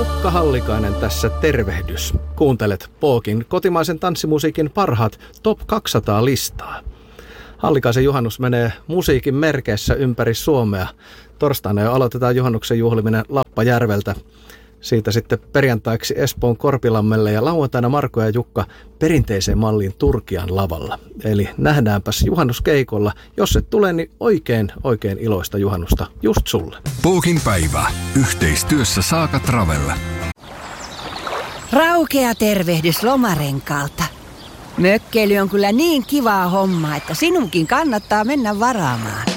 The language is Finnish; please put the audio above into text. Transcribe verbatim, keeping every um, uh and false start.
Jukka Hallikainen tässä tervehdys. Kuuntelet Pookin kotimaisen tanssimusiikin parhaat top kaksisataa listaa. Hallikaisen juhannus menee musiikin merkeissä ympäri Suomea. Torstaina jo aloitetaan juhannuksen juhliminen Lappajärveltä. Siitä sitten perjantaiksi Espoon Korpilammelle ja lauantaina Marko ja Jukka perinteiseen malliin Turkian lavalla. Eli nähdäänpäs juhannuskeikolla. Jos et tule, niin oikein, oikein iloista juhannusta just sulle. Pookin päivä. Yhteistyössä Saaka Travel. Raukea tervehdys Lomarenkaalta. Mökkeily on kyllä niin kivaa hommaa, että sinunkin kannattaa mennä varaamaan.